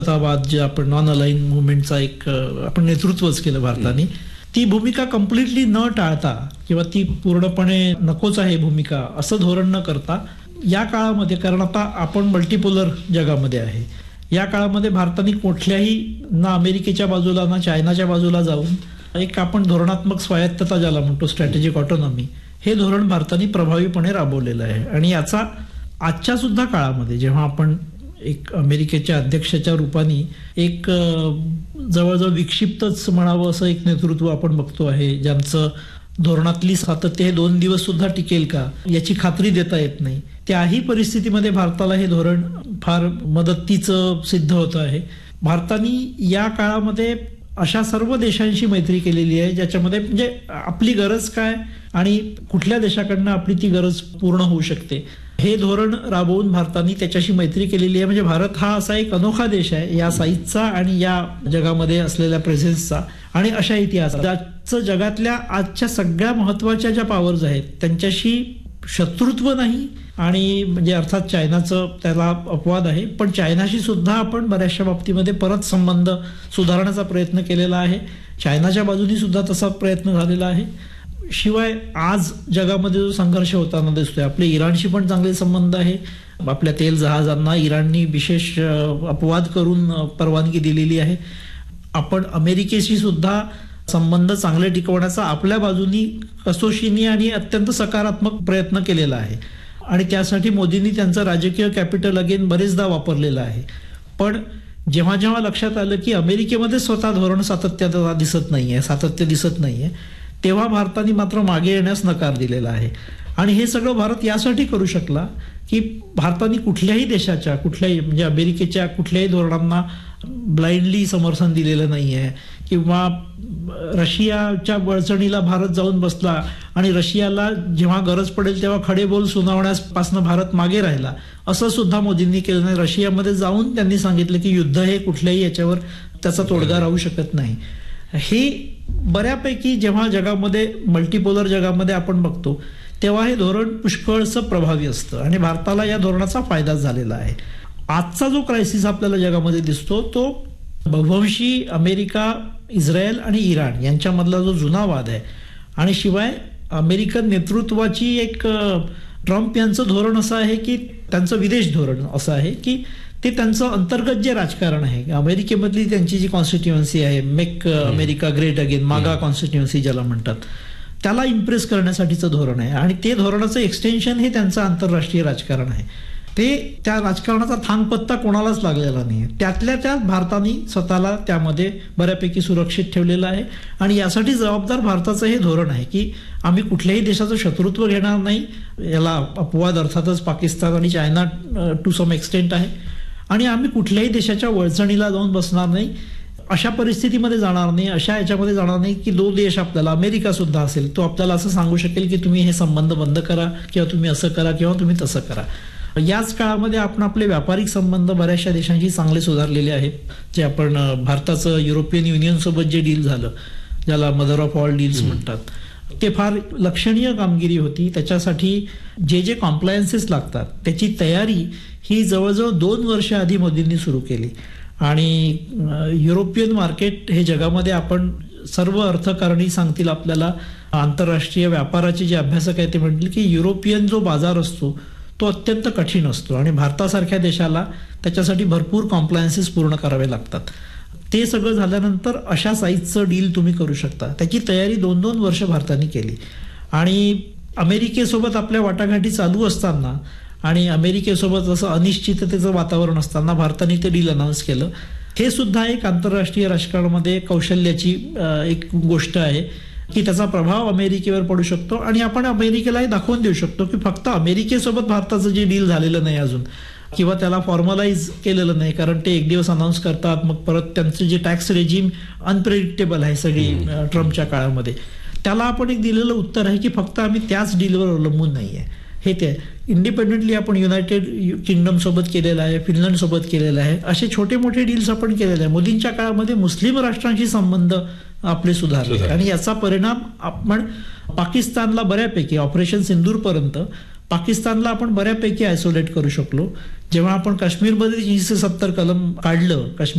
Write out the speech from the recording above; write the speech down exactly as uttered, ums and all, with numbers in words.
बाद जे आपण नॉन अलाइन मुवमेंटचा एक आपण नेतृत्वच केलं भारताने, ती भूमिका कम्प्लिटली न टाळता किंवा ती पूर्णपणे नकोच आहे भूमिका असं धोरण न करता या काळामध्ये, कारण आता आपण मल्टीपोलर जगामध्ये आहे, या काळामध्ये भारताने कुठल्याही ना अमेरिकेच्या बाजूला ना चायनाच्या बाजूला जाऊन एक आपण धोरणात्मक स्वायत्तता ज्याला म्हणतो स्ट्रॅटेजिक ऑटोनॉमी, हे धोरण भारताने प्रभावीपणे राबवलेलं आहे. आणि याचा आजच्या सुद्धा काळामध्ये जेव्हा आपण एक अमेरिकेच्या अध्यक्षाच्या रूपाने एक जवळजवळ विक्षिप्तच म्हणावं असं एक नेतृत्व आपण बघतो आहे, ज्यांचं धोरणातली सातत्य हे दोन दिवस सुद्धा टिकेल का याची खात्री देता येत नाही, त्याही परिस्थितीमध्ये भारताला हे धोरण फार मदतीचं सिद्ध होतं आहे. भारताने या काळामध्ये अशा सर्व देशांशी मैत्री केलेली आहे ज्याच्यामध्ये म्हणजे आपली गरज काय आणि कुठल्या देशाकडनं आपली ती गरज पूर्ण होऊ शकते हे धोरण राबवून भारताने त्याच्याशी मैत्री केलेली आहे. म्हणजे भारत हा असा एक अनोखा देश आहे या साईजचा आणि या जगामध्ये असलेल्या प्रेझेन्सचा आणि अशा इतिहासाचा, ज्याचं जगातल्या आजच्या सगळ्या महत्वाच्या ज्या पॉवर्स आहेत त्यांच्याशी शत्रुत्व नाही. आणि म्हणजे अर्थात चायनाचं त्याला अपवाद आहे, पण चायनाशी सुद्धा आपण बऱ्याचशा बाबतीमध्ये परत संबंध सुधारण्याचा प्रयत्न केलेला आहे. चायनाच्या बाजूनी सुद्धा तसा प्रयत्न झालेला आहे. शिवाय आज जगामध्ये जो संघर्ष होताना दिसतोय, आपले इराणशी पण चांगले संबंध आहे. आपल्या तेल जहाजांना इराणनी विशेष अपवाद करून परवानगी दिलेली आहे. आपण अमेरिकेशी सुद्धा संबंध चांगले टिकवण्याचा आपल्या बाजूनी कसोशीने आणि अत्यंत सकारात्मक प्रयत्न केलेला आहे. आणि त्यासाठी मोदींनी त्यांचं राजकीय कॅपिटल अगेन बरेचदा वापरलेलं आहे. पण जेव्हा जेव्हा लक्षात आलं की अमेरिकेमध्ये स्वतः धोरण सातत्य दिसत नाहीये सातत्य दिसत नाहीये तेव्हा भारताने मात्र मागे येण्यास नकार दिलेला आहे. आणि हे सगळं भारत यासाठी करू शकला की भारताने कुठल्याही देशाच्या कुठल्याही म्हणजे अमेरिकेच्या कुठल्याही धोरणांना ब्लाइंडली समर्थन दिलेलं नाहीये किंवा रशियाच्या बळचणीला भारत जाऊन बसला आणि रशियाला जेव्हा गरज पडेल तेव्हा खडेबोल सुनावण्यापासून भारत मागे राहिला असं सुद्धा मोदींनी केलं नाही. रशियामध्ये जाऊन त्यांनी सांगितलं की युद्ध हे कुठल्याही याच्यावर त्याचा तोडगा राहू शकत नाही. हे बऱ्यापैकी जेव्हा जगामध्ये मल्टीपोलर जगामध्ये आपण बघतो तेव्हा हे धोरण पुष्कळसं प्रभावी असतं आणि भारताला या धोरणाचा फायदा झालेला आहे. आजचा जो क्रायसिस आपल्याला जगामध्ये दिसतो तो बहुवंशी अमेरिका, इस्रायल आणि इराण यांच्यामधला जो जुना वाद आहे आणि शिवाय अमेरिकन नेतृत्वाची एक ट्रम्प यांचं धोरण असं आहे की त्यांचं विदेश धोरण असं आहे की ते त्यांचं अंतर्गत जे राजकारण आहे, अमेरिकेमधली त्यांची जी कॉन्स्टिट्युएन्सी आहे, मेक अमेरिका ग्रेट अगेन, मागा कॉन्स्टिट्युएन्सी ज्याला म्हणतात, त्याला इम्प्रेस करण्यासाठीचं धोरण आहे. आणि ते धोरणाचं एक्सटेन्शन हे त्यांचं आंतरराष्ट्रीय राजकारण आहे. ते त्या राजकारणाचा थांगपत्ता कोणालाच लागलेला नाही. त्यातल्या त्यात भारताने स्वतःला त्यामध्ये बऱ्यापैकी सुरक्षित ठेवलेलं आहे. आणि यासाठी जबाबदार भारताचं हे धोरण आहे की आम्ही कुठल्याही देशाचं शत्रुत्व घेणार नाही. याला अपवाद अर्थातच पाकिस्तान आणि चायना टू सम एक्सटेंट आहे. आणि आम्ही कुठल्याही देशाच्या वळचणीला जाऊन बसणार नाही, अशा परिस्थितीमध्ये जाणार नाही, अशा याच्यामध्ये जाणार नाही की दो देश आपल्याला, अमेरिका सुद्धा असेल, तो आपल्याला असं सांगू शकेल की तुम्ही हे संबंध बंद करा किंवा तुम्ही असं करा किंवा तुम्ही तसं करा. याच काळामध्ये आपण आपले व्यापारिक संबंध बऱ्याचशा देशांशी चांगले सुधारलेले आहेत. जे आपण भारताचं युरोपियन युनियन सोबत जे डील झालं, ज्याला मदर ऑफ ऑल डील्स म्हणतात, ते फार लक्षणीय कामगिरी होती. त्याच्यासाठी जे जे कॉम्प्लायन्सेस लागतात त्याची तयारी ही जवळजवळ दोन वर्ष आधी मोदींनी सुरू केली. आणि युरोपियन मार्केट हे जगामध्ये आपण सर्व अर्थकारणी सांगतील आपल्याला, आंतरराष्ट्रीय व्यापाराचे जे अभ्यासक आहेत ते म्हणतील की युरोपियन जो बाजार असतो तो अत्यंत कठीण असतो आणि भारतासारख्या देशाला त्याच्यासाठी भरपूर कॉम्प्लायन्सेस पूर्ण करावे लागतात. ते सगळं झाल्यानंतर अशा साईजचं डील तुम्ही करू शकता. त्याची तयारी दोन दोन वर्ष भारताने केली. आणि अमेरिकेसोबत आपल्या वाटाघाटी चालू असताना आणि अमेरिकेसोबत असं अनिश्चिततेचं वातावरण असताना भारताने ते डील अनाऊन्स केलं. हे सुद्धा एक आंतरराष्ट्रीय राजकारणामध्ये कौशल्याची एक गोष्ट आहे की त्याचा प्रभाव अमेरिकेवर पडू शकतो. आणि आपण अमेरिकेलाही दाखवून देऊ शकतो की फक्त अमेरिकेसोबत भारताचं जे डील झालेलं नाही अजून किंवा त्याला फॉर्मलाइज केलेलं नाही, कारण ते एक दिवस अनाऊन्स करतात मग परत त्यांचं जे टॅक्स रेजिम अनप्रेडिक्टेबल आहे सगळी ट्रम्पच्या काळामध्ये, त्याला आपण एक दिलेलं उत्तर आहे की फक्त आम्ही त्याच डीलवर अवलंबून नाहीये. हे ते इंडिपेंडेंटली आपण युनायटेड किंगडम सोबत केलेलं आहे, फिनलंड सोबत केलेलं आहे, असे छोटे मोठे डील्स आपण केलेले आहे. मोदींच्या काळामध्ये मुस्लिम राष्ट्रांशी संबंध आपले सुधारले आणि याचा परिणाम आपण पाकिस्तानला बऱ्यापैकी ऑपरेशन सिंदूर पर्यंत पाकिस्तानला आपण बऱ्यापैकी आयसोलेट करू शकलो. जेव्हा आपण काश्मीरमध्ये तीनशे सत्तर कलम काढलं, काश्मीर